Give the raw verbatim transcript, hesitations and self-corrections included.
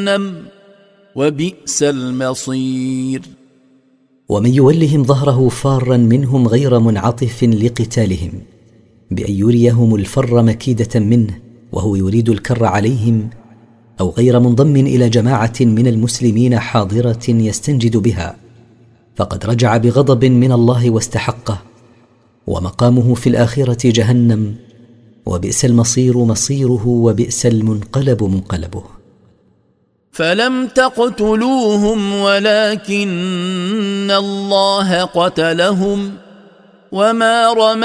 جهنم وبئس المصير. ومن يولهم ظهره فارا منهم غير منعطف لقتالهم بأن يريهم الفر مكيدة منه وهو يريد الكر عليهم، أو غير منضم إلى جماعة من المسلمين حاضرة يستنجد بها، فقد رجع بغضب من الله واستحقه، ومقامه في الآخرة جهنم، وبئس المصير مصيره، وبئس المنقلب منقلبه. فلم تقتلوهم ولكن الله قتلهم وما رمى